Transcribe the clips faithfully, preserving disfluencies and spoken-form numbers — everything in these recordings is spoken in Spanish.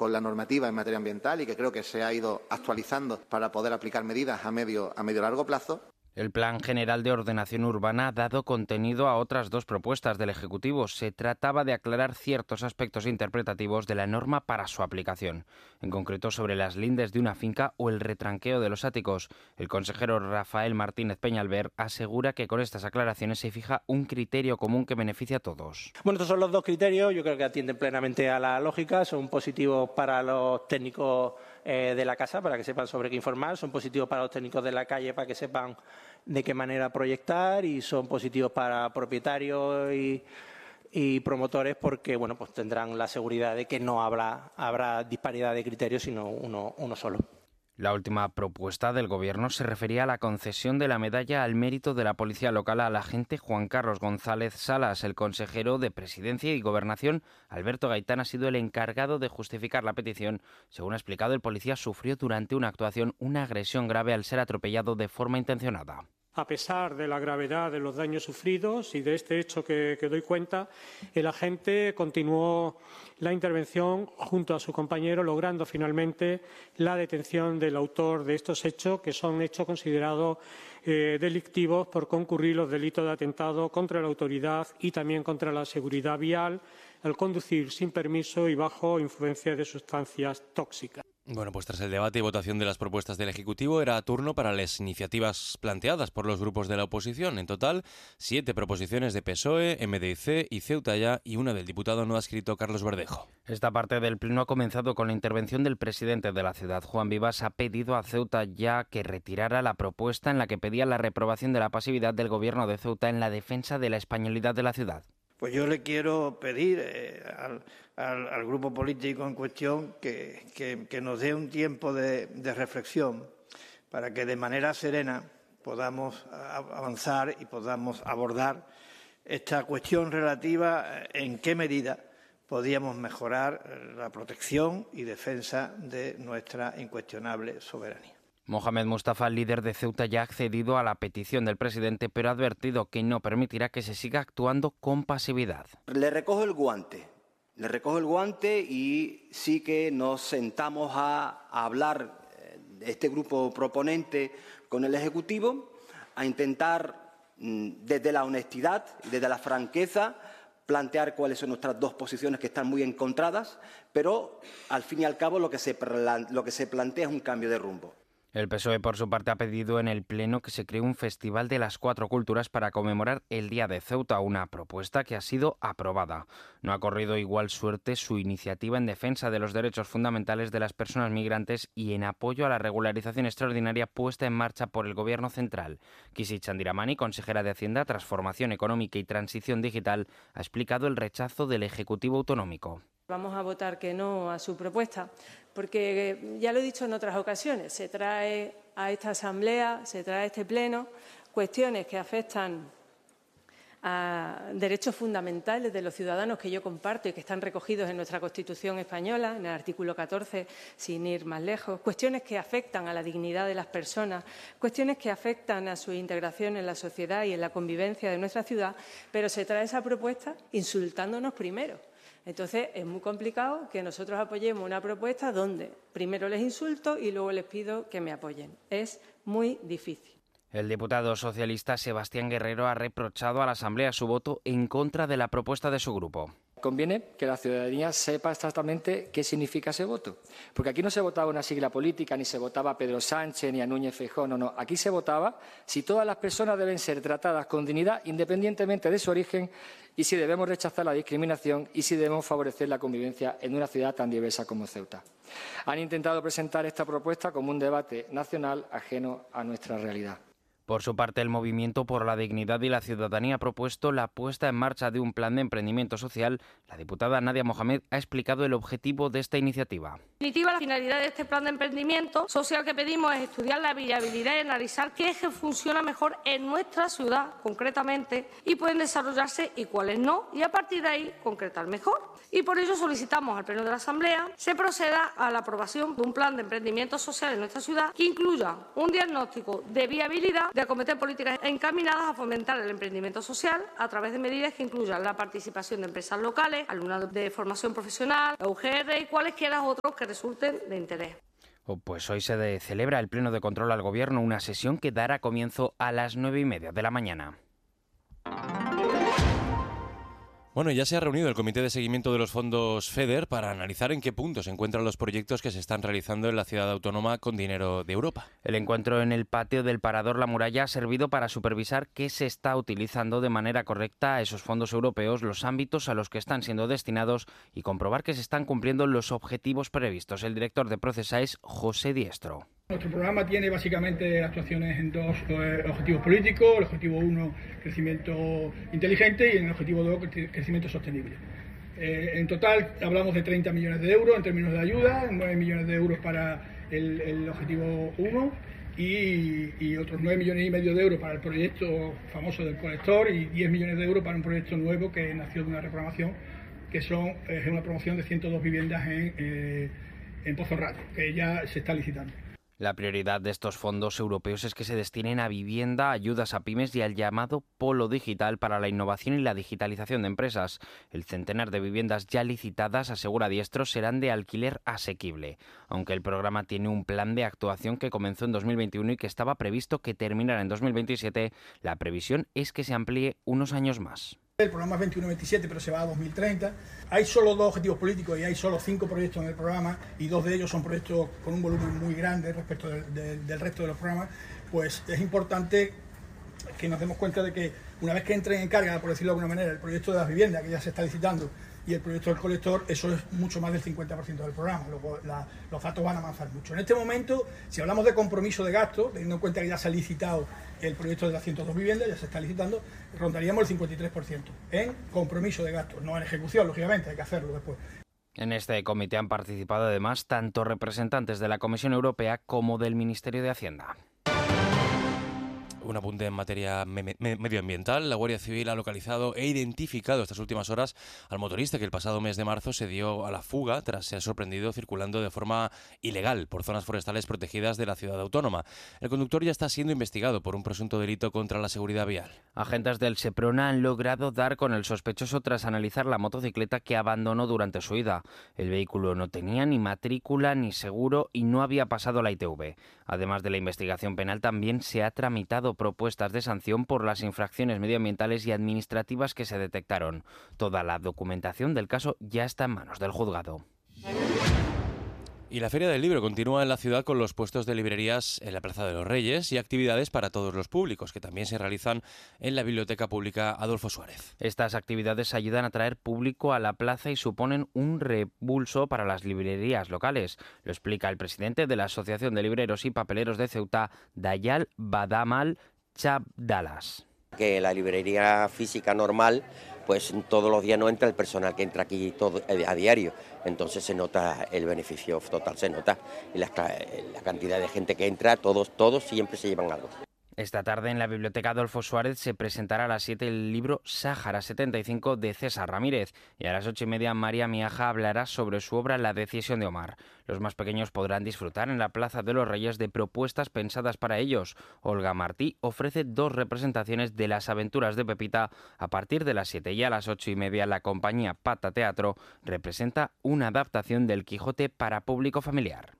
con la normativa en materia ambiental y que creo que se ha ido actualizando para poder aplicar medidas a medio a medio largo plazo. El Plan General de Ordenación Urbana ha dado contenido a otras dos propuestas del Ejecutivo. Se trataba de aclarar ciertos aspectos interpretativos de la norma para su aplicación, en concreto sobre las lindes de una finca o el retranqueo de los áticos. El consejero Rafael Martínez Peñalver asegura que con estas aclaraciones se fija un criterio común que beneficia a todos. Bueno, estos son los dos criterios, yo creo que atienden plenamente a la lógica, son positivos para los técnicos eh, de la casa, para que sepan sobre qué informar, son positivos para los técnicos de la calle, para que sepan de qué manera proyectar, y son positivos para propietarios y, y promotores porque bueno, pues tendrán la seguridad de que no habrá, habrá disparidad de criterios, sino uno, uno solo. La última propuesta del Gobierno se refería a la concesión de la medalla al mérito de la Policía Local al agente Juan Carlos González Salas. El consejero de Presidencia y Gobernación, Alberto Gaitán, ha sido el encargado de justificar la petición. Según ha explicado, el policía sufrió durante una actuación una agresión grave al ser atropellado de forma intencionada. A pesar de la gravedad de los daños sufridos y de este hecho que, que doy cuenta, el agente continuó la intervención junto a su compañero, logrando finalmente la detención del autor de estos hechos, que son hechos considerados eh, delictivos por concurrir los delitos de atentado contra la autoridad y también contra la seguridad vial, al conducir sin permiso y bajo influencia de sustancias tóxicas. Bueno, pues tras el debate y votación de las propuestas del Ejecutivo era turno para las iniciativas planteadas por los grupos de la oposición. En total, siete proposiciones de P S O E, M D C y Ceuta Ya y una del diputado no adscrito Carlos Verdejo. Esta parte del pleno ha comenzado con la intervención del presidente de la ciudad. Juan Vivas ha pedido a Ceuta Ya que retirara la propuesta en la que pedía la reprobación de la pasividad del gobierno de Ceuta en la defensa de la españolidad de la ciudad. Pues yo le quiero pedir eh, al, al, al grupo político en cuestión que, que, que nos dé un tiempo de, de reflexión para que de manera serena podamos avanzar y podamos abordar esta cuestión relativa a en qué medida podíamos mejorar la protección y defensa de nuestra incuestionable soberanía. Mohamed Mustafa, el líder de Ceuta, ya ha accedido a la petición del presidente, pero ha advertido que no permitirá que se siga actuando con pasividad. Le recojo el guante, le recojo el guante y sí que nos sentamos a, a hablar, este grupo proponente, con el Ejecutivo, a intentar, desde la honestidad y desde la franqueza, plantear cuáles son nuestras dos posiciones que están muy encontradas, pero al fin y al cabo lo que se, lo que se plantea es un cambio de rumbo. El P S O E, por su parte, ha pedido en el Pleno que se cree un festival de las cuatro culturas para conmemorar el Día de Ceuta, una propuesta que ha sido aprobada. No ha corrido igual suerte su iniciativa en defensa de los derechos fundamentales de las personas migrantes y en apoyo a la regularización extraordinaria puesta en marcha por el Gobierno central. Kisi Chandiramani, consejera de Hacienda, Transformación Económica y Transición Digital, ha explicado el rechazo del Ejecutivo autonómico. Vamos a votar que no a su propuesta, porque ya lo he dicho en otras ocasiones, se trae a esta Asamblea, se trae a este Pleno cuestiones que afectan a derechos fundamentales de los ciudadanos que yo comparto y que están recogidos en nuestra Constitución española, en el artículo catorce, sin ir más lejos, cuestiones que afectan a la dignidad de las personas, cuestiones que afectan a su integración en la sociedad y en la convivencia de nuestra ciudad, pero se trae esa propuesta insultándonos primero. Entonces, es muy complicado que nosotros apoyemos una propuesta donde primero les insulto y luego les pido que me apoyen. Es muy difícil. El diputado socialista Sebastián Guerrero ha reprochado a la Asamblea su voto en contra de la propuesta de su grupo. Conviene que la ciudadanía sepa exactamente qué significa ese voto. Porque aquí no se votaba una sigla política, ni se votaba a Pedro Sánchez, ni a Núñez Feijóo, no, no. Aquí se votaba si todas las personas deben ser tratadas con dignidad independientemente de su origen y si debemos rechazar la discriminación y si debemos favorecer la convivencia en una ciudad tan diversa como Ceuta. Han intentado presentar esta propuesta como un debate nacional ajeno a nuestra realidad. Por su parte, el Movimiento por la Dignidad y la Ciudadanía ha propuesto la puesta en marcha de un plan de emprendimiento social. La diputada Nadia Mohamed ha explicado el objetivo de esta iniciativa. En definitiva, la finalidad de este plan de emprendimiento social que pedimos es estudiar la viabilidad y analizar qué eje funciona mejor en nuestra ciudad, concretamente, y pueden desarrollarse y cuáles no, y a partir de ahí concretar mejor. Y por ello solicitamos al Pleno de la Asamblea se proceda a la aprobación de un plan de emprendimiento social en nuestra ciudad que incluya un diagnóstico de viabilidad de de acometer políticas encaminadas a fomentar el emprendimiento social a través de medidas que incluyan la participación de empresas locales, alumnado de formación profesional, U G R y cualesquiera otros que resulten de interés. Pues hoy se celebra el Pleno de Control al Gobierno, una sesión que dará comienzo a las nueve y media de la mañana. Bueno, ya se ha reunido el Comité de Seguimiento de los Fondos FEDER para analizar en qué punto se encuentran los proyectos que se están realizando en la ciudad autónoma con dinero de Europa. El encuentro en el patio del Parador La Muralla ha servido para supervisar que se está utilizando de manera correcta esos fondos europeos, los ámbitos a los que están siendo destinados y comprobar que se están cumpliendo los objetivos previstos. El director de Procesa es José Diestro. Nuestro programa tiene básicamente actuaciones en dos eh, objetivos políticos. El objetivo uno, crecimiento inteligente, y en el objetivo dos, crecimiento sostenible. Eh, en total hablamos de treinta millones de euros en términos de ayuda, nueve millones de euros para el, el objetivo uno y, y otros nueve millones y medio de euros para el proyecto famoso del colector y diez millones de euros para un proyecto nuevo que nació de una reprogramación, que son es una promoción de ciento dos viviendas en, eh, en Pozo Rato, que ya se está licitando. La prioridad de estos fondos europeos es que se destinen a vivienda, ayudas a pymes y al llamado polo digital para la innovación y la digitalización de empresas. El centenar de viviendas ya licitadas, asegura Diestro, serán de alquiler asequible, aunque el programa tiene un plan de actuación que comenzó en dos mil veintiuno y que estaba previsto que terminara en dos mil veintisiete, la previsión es que se amplíe unos años más. El programa es veintiuno veintisiete, pero se va a dos mil treinta. Hay solo dos objetivos políticos y hay solo cinco proyectos en el programa, y dos de ellos son proyectos con un volumen muy grande respecto del, del, del resto de los programas. Pues es importante que nos demos cuenta de que una vez que entren en carga, por decirlo de alguna manera, el proyecto de las viviendas, que ya se está licitando, y el proyecto del colector, eso es mucho más del cincuenta por ciento del programa. Luego la, los datos van a avanzar mucho. En este momento, si hablamos de compromiso de gasto, teniendo en cuenta que ya se ha licitado el proyecto de las ciento dos viviendas, ya se está licitando, rondaríamos el cincuenta y tres por ciento en compromiso de gasto, no en ejecución, lógicamente, hay que hacerlo después. En este comité han participado además tanto representantes de la Comisión Europea como del Ministerio de Hacienda. Un apunte en materia me- me- medioambiental. La Guardia Civil ha localizado e identificado estas últimas horas al motorista que el pasado mes de marzo se dio a la fuga tras ser sorprendido circulando de forma ilegal por zonas forestales protegidas de la ciudad autónoma. El conductor ya está siendo investigado por un presunto delito contra la seguridad vial. Agentes del Seprona han logrado dar con el sospechoso tras analizar la motocicleta que abandonó durante su ida. El vehículo no tenía ni matrícula ni seguro y no había pasado la I T V. Además de la investigación penal, también se ha tramitado propuestas de sanción por las infracciones medioambientales y administrativas que se detectaron. Toda la documentación del caso ya está en manos del juzgado. Y la Feria del Libro continúa en la ciudad con los puestos de librerías en la Plaza de los Reyes y actividades para todos los públicos, que también se realizan en la Biblioteca Pública Adolfo Suárez. Estas actividades ayudan a traer público a la plaza y suponen un repulso para las librerías locales. Lo explica el presidente de la Asociación de Libreros y Papeleros de Ceuta, Dayal Badamal Chabdalas. Que la librería física normal, pues todos los días no entra el personal que entra aquí todo a diario, entonces se nota el beneficio total, se nota, y la, la cantidad de gente que entra, todos, todos siempre se llevan algo. Esta tarde en la Biblioteca Adolfo Suárez se presentará a las siete el libro Sáhara setenta y cinco de César Ramírez, y a las ocho y media María Miaja hablará sobre su obra La decisión de Omar. Los más pequeños podrán disfrutar en la Plaza de los Reyes de propuestas pensadas para ellos. Olga Martí ofrece dos representaciones de Las aventuras de Pepita a partir de las siete, y a las ocho y media la compañía Pata Teatro representa una adaptación del Quijote para público familiar.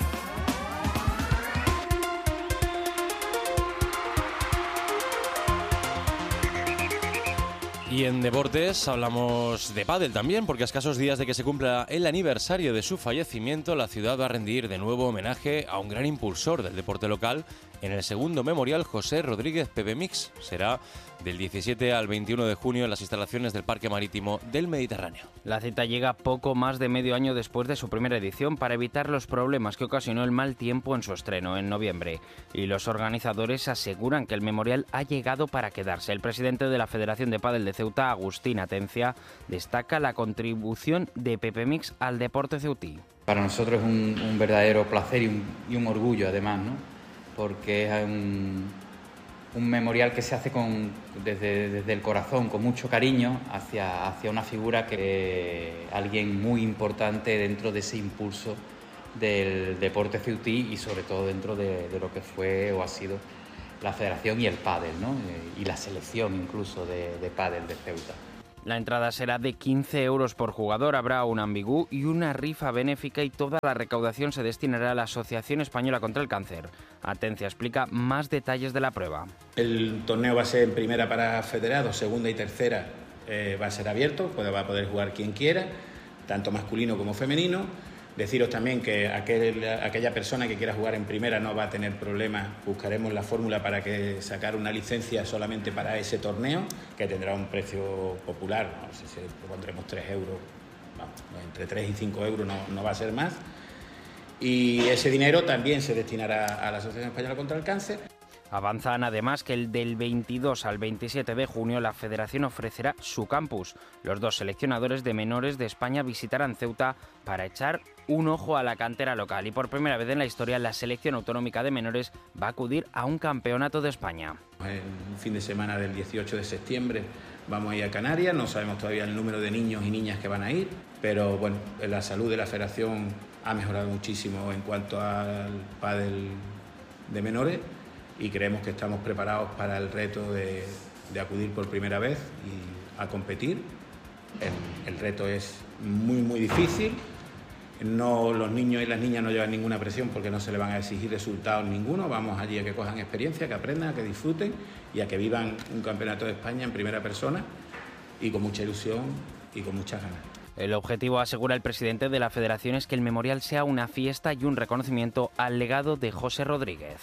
Y en deportes hablamos de pádel también, porque a escasos días de que se cumpla el aniversario de su fallecimiento, la ciudad va a rendir de nuevo homenaje a un gran impulsor del deporte local en el segundo memorial José Rodríguez Pepe Mix. Será del diecisiete al veintiuno de junio en las instalaciones del Parque Marítimo del Mediterráneo. La cita llega poco más de medio año después de su primera edición para evitar los problemas que ocasionó el mal tiempo en su estreno en noviembre. Y los organizadores aseguran que el memorial ha llegado para quedarse. El presidente de la Federación de Pádel de Ceuta, Agustín Atencia, destaca la contribución de Pepe Mix al deporte ceutí. Para nosotros es un, un verdadero placer y un, y un orgullo además, ¿no? Porque es un, un memorial que se hace con, desde, desde el corazón, con mucho cariño hacia, hacia una figura que es alguien muy importante dentro de ese impulso del deporte ceutí y sobre todo dentro de, de lo que fue o ha sido la federación y el pádel, ¿no? Y la selección incluso de, de pádel de Ceuta. La entrada será de quince euros por jugador, habrá un ambigú y una rifa benéfica y toda la recaudación se destinará a la Asociación Española contra el Cáncer. Atencia explica más detalles de la prueba. El torneo va a ser en primera para federados, segunda y tercera eh, va a ser abierto, pues va a poder jugar quien quiera, tanto masculino como femenino. Deciros también que aquel, aquella persona que quiera jugar en primera no va a tener problemas. Buscaremos la fórmula para que sacar una licencia solamente para ese torneo, que tendrá un precio popular, no sé si pondremos tres euros, vamos, entre tres y cinco euros no, no va a ser más. Y ese dinero también se destinará a la Asociación Española contra el Cáncer. Avanzan además que el del veintidós al veintisiete de junio la Federación ofrecerá su campus. Los dos seleccionadores de menores de España visitarán Ceuta para echar un ojo a la cantera local y por primera vez en la historia la selección autonómica de menores va a acudir a un campeonato de España. En un fin de semana del dieciocho de septiembre vamos a ir a Canarias, no sabemos todavía el número de niños y niñas que van a ir, pero bueno, la salud de la Federación ha mejorado muchísimo en cuanto al pádel de menores y creemos que estamos preparados para el reto de, de acudir por primera vez y a competir. El, el reto es muy, muy difícil. No, los niños y las niñas no llevan ninguna presión porque no se le van a exigir resultados ninguno. Vamos allí a que cojan experiencia, que aprendan, a que disfruten y a que vivan un campeonato de España en primera persona y con mucha ilusión y con muchas ganas. El objetivo, asegura el presidente de la Federación, es que el memorial sea una fiesta y un reconocimiento al legado de José Rodríguez.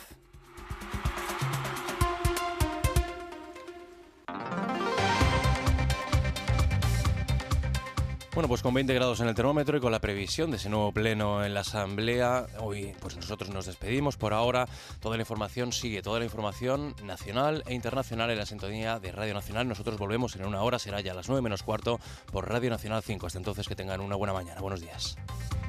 Bueno, pues con veinte grados en el termómetro y con la previsión de ese nuevo pleno en la Asamblea, hoy pues nosotros nos despedimos por ahora. Toda la información sigue, toda la información nacional e internacional en la sintonía de Radio Nacional. Nosotros volvemos en una hora, será ya a las nueve menos cuarto por Radio Nacional cinco. Hasta entonces que tengan una buena mañana. Buenos días.